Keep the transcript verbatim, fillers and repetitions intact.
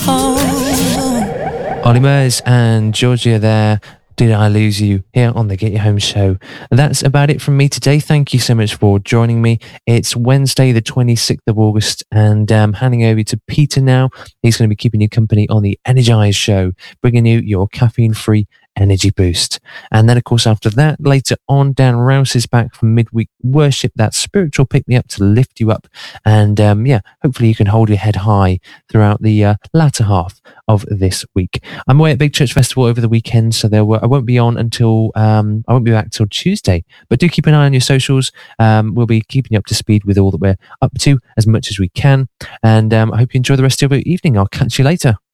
Ollie Murs and Georgia there. Did I Lose You here on the Get You Home show. That's about it from me today. Thank you so much for joining me. It's Wednesday the twenty-sixth of August and um, handing over to Peter now. He's going to be keeping you company on the Energize show, bringing you your caffeine-free energy boost. And then of course after that, later on, Dan Rouse is back from midweek worship, that spiritual pick-me-up to lift you up. And um, yeah, hopefully you can hold your head high throughout the uh, latter half of this week. I'm away at Big Church Festival over the weekend, so there were, I won't be on until um, I won't be back till Tuesday. But do keep an eye on your socials. Um, we'll be keeping you up to speed with all that we're up to as much as we can. And um, I hope you enjoy the rest of your evening. I'll catch you later.